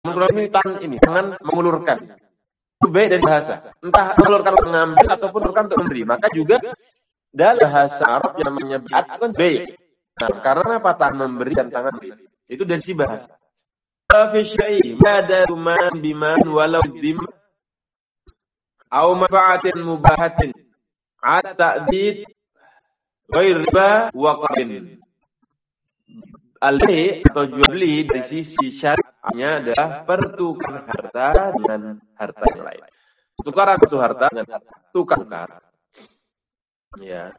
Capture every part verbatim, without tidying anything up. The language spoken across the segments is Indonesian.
Mengulurkan ini tangan ini, tangan mengulurkan. Itu baik dari bahasa. Entah mengulurkan untuk mengambil ataupun mengulurkan untuk memberi. Maka juga dalam bahasa Arab yang namanya bai'at itu kan baik. Nah, karena apa? Tangan memberi dan tangan beri. Itu dari si bahasa. Fi syai' madadu man biman walau dhim au manfa'atin mubahatin at ta'did ghair riba wa qarin. Al-bai' atau jual beli dari sisi syariatnya adalah pertukaran harta dengan harta yang lain. Tukaran satu harta dengan harta. Tukar-tukar. Ya.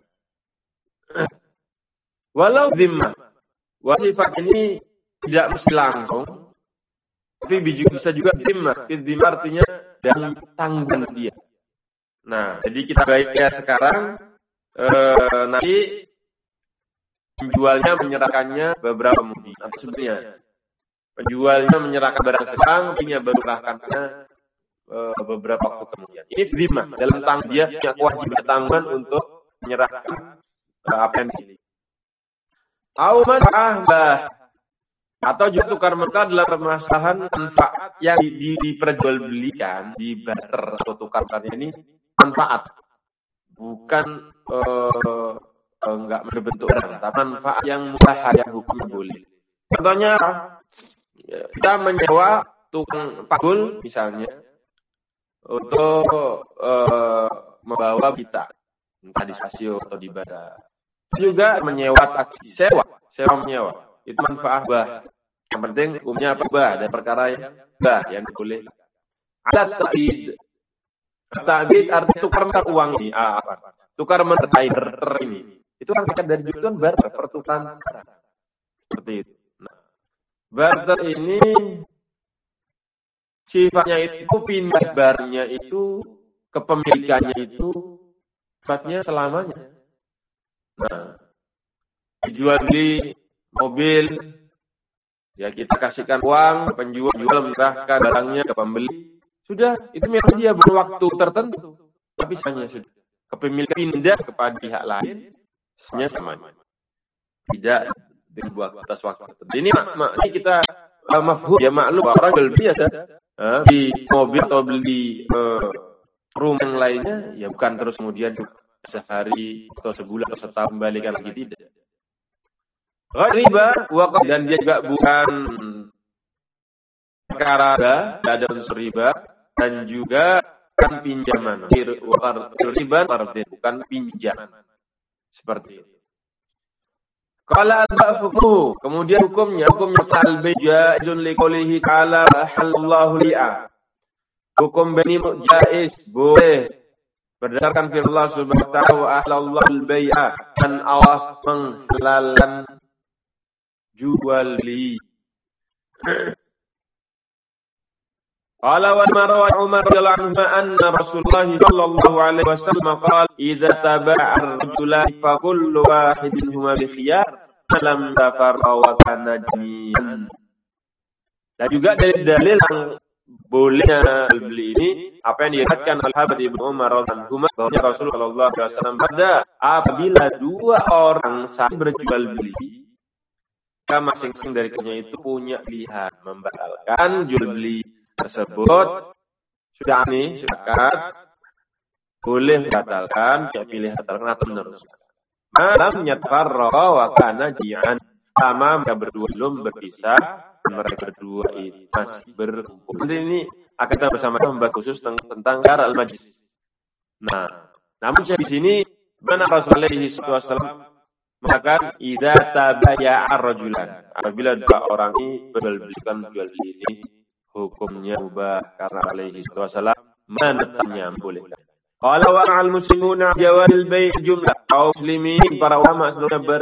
Walau dhimmah. Wasifat ini tidak mesti langsung. Tapi bisa juga dhimmah. Dhimmah artinya dalam tanggungan dia. Nah, jadi kita baiknya sekarang. Eh, nanti penjualnya menyerahkannya beberapa kemudian. Atau sebenarnya penjualnya menyerahkan barang sedang, punya baru menyerahkannya e, beberapa waktu kemudian. Ini dhimmah. Dalam tanggung dia punya kewajiban tanggungan untuk menyerahkan e, apa yang dipilih. Auman ahbah atau juga tukar menukar dalam permasalahan manfaat yang di, di, diperjualbelikan di barter atau tukar ini manfaat, bukan e, enggak berbentuk barang, tapi manfaat yang mubah yang hukumnya boleh. Contohnya kita menyewa tukang pagul misalnya untuk uh, membawa kita entah di stasiun atau di bandara. Juga menyewa taksi, sewa, sewa menyewa. Itu manfaat bah. Yang penting hukumnya apa bah dan perkara yang bah yang boleh. Ada ta'id. Ta'id artinya tukar menukar uang ini, ah, apa? Tukar menukar air ini. Itu kan dekat dari jutaan barter, pertukaran barang. Seperti itu. Nah, barter ini sifatnya itu pindah barangnya itu, kepemilikannya itu sifatnya selamanya. Nah, dijual beli mobil, ya kita kasihkan uang, penjual jual menyerahkan barangnya ke pembeli. Sudah, itu memang dia berwaktu tertentu. Tapi hanya sudah. Kepemilikan pindah kepada pihak lain. Sebenarnya sama, tidak dibuat atas waktu. Ini mak, mak ini kita uh, mafhum ya maklum orang jual beli ya, uh, di mobil atau beli uh, rumah yang lainnya ya bukan terus kemudian sehari atau sebulan atau setahun kembalikan lagi tidak. Riba wakaf dan dia juga bukan perkara tidak ada unsur riba dan juga bukan pinjaman. Riba bukan pinjaman. Seperti itu. Qala al-ba'fuhu, kemudian hukumnya hukumnya al-bai' jaizun li qoulihi ta'ala halallahu li'a. Hukum bani jaiz boleh berdasarkan firman Allah Subhanahu wa ta'ala wa ahlallahu al-bai'a, dan Allah menghalalkan jual beli. Qala wa marwa Umar radhiyallahu anhu anna Rasulullah sallallahu alaihi wasallam qala idza taba'a ar-rajulani fa kullu wahidin huma bi khiyar lam tafarra wa kana jami'an. Dan juga dari dalil yang bolehnya beli ini apa yang diriwayatkan oleh Habib Ibnu Umar radhiyallahu anhu bahwa Rasulullah sallallahu alaihi wasallam bersabda, apabila dua orang saling berjual beli, maka masing-masing dari keduanya itu punya pilihan membatalkan jual beli tersebut. Sudah ini sepakat boleh membatalkan, ya pilih batalkan atau meneruskan. Malam nyatfarra wa kana ji'an, sama mereka berdua belum berpisah, mereka berdua itu masih berkumpul. Nanti ini akan kita bersama membahas khusus tentang tentang dar al-majlis. Nah, namun di sini mana Rasulullah shallallahu alaihi wasallam mengatakan idza tabaya'a rajulan, apabila dua orang ini berjual jual beli ini hukumnya ubah karena alaihi wasallam menetapnya boleh. Qala wa al muslimuna jawazil bai' jumlah kaum muslimin para ulama sebelumnya ber